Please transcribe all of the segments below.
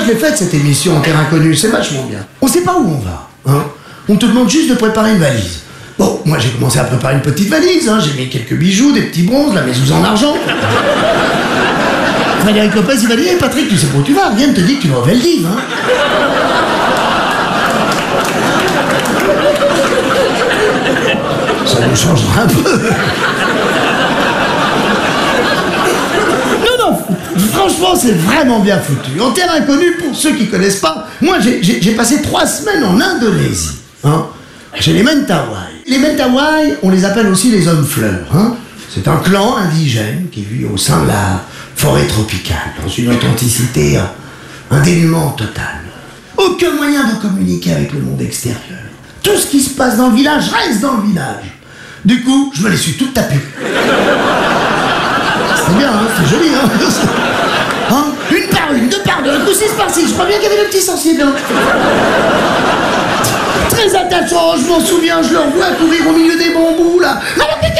je l'ai faite cette émission en terre inconnue, c'est vachement bien. On sait pas où on va, hein. On te demande juste de préparer une valise. Bon, moi j'ai commencé à préparer une petite valise, hein. J'ai mis quelques bijoux, des petits bronzes, la mezouza en argent. Frédéric Lopez, il va dire, hey, Patrick, tu sais pas où tu vas, rien ne te dit que tu vas au Veldiv, hein. Ça nous changera un peu. Non, franchement, c'est vraiment bien foutu. En terre inconnue, pour ceux qui connaissent pas, moi, j'ai passé 3 semaines en Indonésie, hein, chez les Mentawai. Les Mentawai, on les appelle aussi les hommes fleurs, hein. C'est un clan indigène qui vit au sein de la forêt tropicale, dans une authenticité, un dénuement total. Aucun moyen de communiquer avec le monde extérieur. Tout ce qui se passe dans le village reste dans le village. Du coup, je me les suis toutes tapées. C'était bien, hein, c'était joli, hein. Hein, une par une, 2 par 2, un coup 6 par 6. Je crois bien qu'il y avait le petit sensible, hein. Très attachant, je m'en souviens, je le revois courir au milieu des bambous, là. Malopiqué,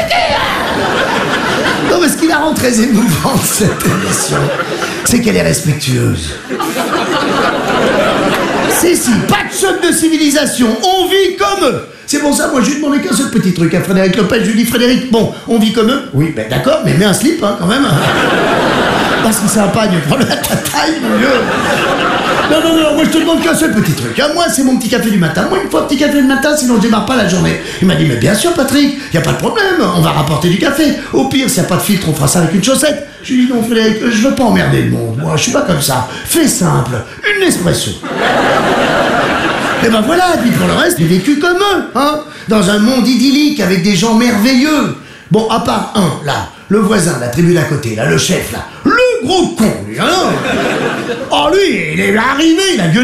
non, mais ce qui la rend très émouvante, cette émission, c'est qu'elle est respectueuse. Si, pas de choc de civilisation, on vit comme eux. C'est pour ça, moi, je lui demandais qu'un seul petit truc à Frédéric Lopez. Je lui dis, Frédéric, bon, on vit comme eux? Oui, ben d'accord, mais mets un slip, hein, quand même. Parce que c'est un pagne, prends-le à ta taille, mon vieux. Non, moi, je te demande qu'un seul petit truc. Hein. Moi, c'est mon petit café du matin. Moi, il me faut un petit café le matin, sinon je démarre pas la journée. Il m'a dit, mais bien sûr, Patrick, y a pas de problème, on va rapporter du café. Au pire, s'il y a pas de filtre, on fera ça avec une chaussette. Je lui dis, non, Frédéric, je veux pas emmerder le monde, moi, je suis pas comme ça. Fais simple, une Nespresso. Et ben voilà, puis pour le reste, j'ai vécu comme eux, hein, dans un monde idyllique avec des gens merveilleux. Bon, à part un, là, le voisin, la tribu d'à côté, là, le chef, là, le gros con, lui, hein. Oh, lui, il est arrivé, il a gueulé.